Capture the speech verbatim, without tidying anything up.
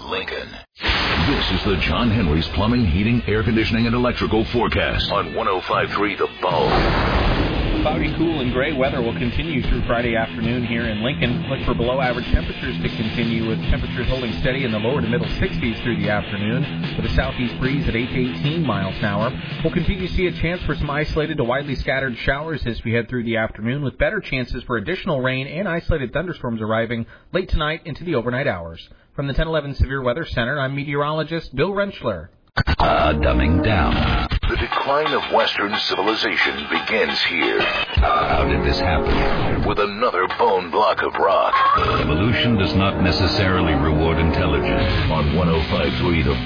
Lincoln. This is the John Henry's Plumbing, Heating, Air Conditioning, and Electrical Forecast on one oh five point three The Bone. Cloudy, cool, and gray weather will continue through Friday afternoon here in Lincoln. Look for below-average temperatures to continue, with temperatures holding steady in the lower to middle sixties through the afternoon, with a southeast breeze at eight to eighteen miles an hour. We'll continue to see a chance for some isolated to widely scattered showers as we head through the afternoon, with better chances for additional rain and isolated thunderstorms arriving late tonight into the overnight hours. From the ten eleven Severe Weather Center, I'm meteorologist Bill Rentschler. Uh, dumbing down. The decline of Western civilization begins here. How did this happen? With another bone block of rock. Evolution does not necessarily reward intelligence. On one oh five point three The